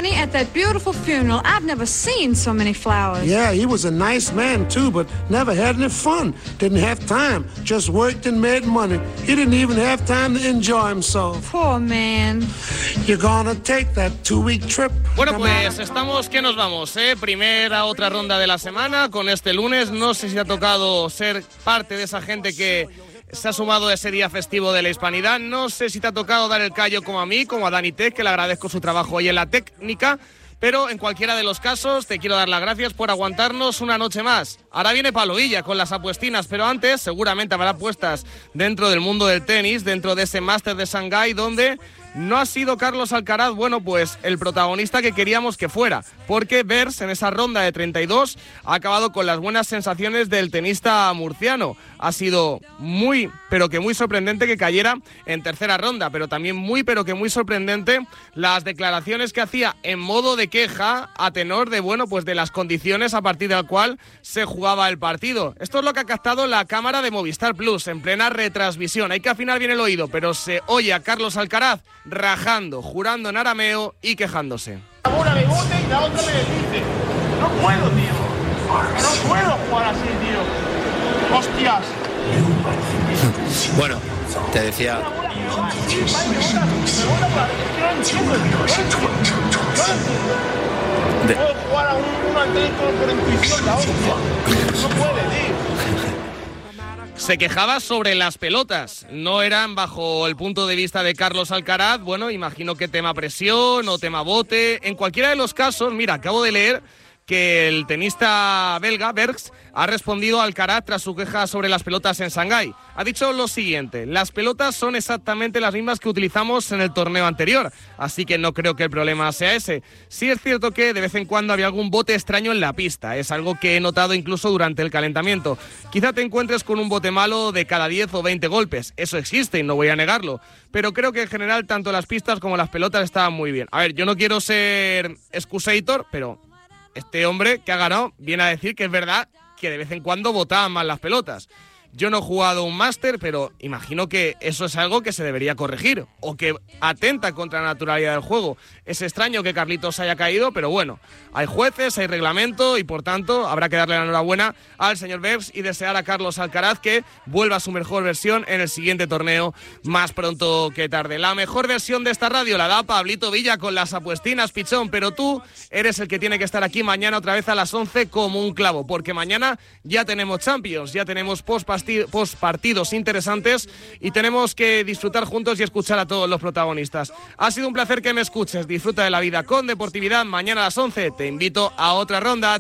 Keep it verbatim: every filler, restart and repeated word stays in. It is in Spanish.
honey, at that beautiful funeral, I've never seen so many flowers. Yeah, he was a nice man, too, but never had any fun. Didn't have time. Just worked and made money. He didn't even have time to enjoy himself. Poor man. You're gonna take that two-week trip. Bueno, pues estamos que nos vamos, ¿eh? Primera, otra ronda de la semana con este lunes. No sé si te ha tocado ser parte de esa gente que se ha sumado a ese día festivo de la hispanidad. No sé si te ha tocado dar el callo como a mí, como a Dani Tech, que le agradezco su trabajo hoy en la técnica. Pero en cualquiera de los casos te quiero dar las gracias por aguantarnos una noche más. Ahora viene Pablo Villa con las apuestinas, pero antes seguramente habrá apuestas dentro del mundo del tenis, dentro de ese Máster de Shanghái, donde no ha sido Carlos Alcaraz, bueno, pues el protagonista que queríamos que fuera, porque Bers en esa ronda de treinta y dos ha acabado con las buenas sensaciones del tenista murciano. Ha sido muy, pero que muy sorprendente que cayera en tercera ronda, pero también muy, pero que muy sorprendente las declaraciones que hacía en modo de queja a tenor de, bueno, pues de las condiciones a partir del cual se jugaba el partido. Esto es lo que ha captado la cámara de Movistar Plus en plena retransmisión. Hay que afinar bien el oído, pero se oye a Carlos Alcaraz rajando, jurando en arameo y quejándose. Una me bote y la otra me desdice. No puedo, tío. No puedo jugar así, tío. Hostias. Bueno, te decía... De... Puedo jugar a un, un atlético por intuición, la hostia. No puede, tío. Se quejaba sobre las pelotas, no eran bajo el punto de vista de Carlos Alcaraz. Bueno, imagino que tema presión o tema bote. En cualquiera de los casos, mira, acabo de leer que el tenista belga, Bergs, ha respondido a Alcaraz tras su queja sobre las pelotas en Shanghái. Ha dicho lo siguiente: las pelotas son exactamente las mismas que utilizamos en el torneo anterior, así que no creo que el problema sea ese. Sí es cierto que de vez en cuando había algún bote extraño en la pista, es algo que he notado incluso durante el calentamiento. Quizá te encuentres con un bote malo de cada diez o veinte golpes, eso existe y no voy a negarlo, pero creo que en general tanto las pistas como las pelotas estaban muy bien. A ver, yo no quiero ser excusator, pero este hombre que ha ganado viene a decir que es verdad que de vez en cuando botaban mal las pelotas. Yo no he jugado un máster, pero imagino que eso es algo que se debería corregir o que atenta contra la naturalidad del juego. Es extraño que Carlitos haya caído, pero bueno, hay jueces, hay reglamento y por tanto habrá que darle la enhorabuena al señor Bergs y desear a Carlos Alcaraz que vuelva a su mejor versión en el siguiente torneo más pronto que tarde. La mejor versión de esta radio la da Pablito Villa con las apuestinas, pichón, pero tú eres el que tiene que estar aquí mañana otra vez a las once como un clavo, porque mañana ya tenemos Champions, ya tenemos post post partidos interesantes y tenemos que disfrutar juntos y escuchar a todos los protagonistas. Ha sido un placer que me escuches. Disfruta de la vida con deportividad. Mañana a las once te invito a otra ronda.